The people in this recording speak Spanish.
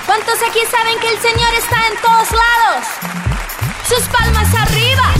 ¿Cuántos aquí saben que el Señor está en todos lados? Sus palmas arriba.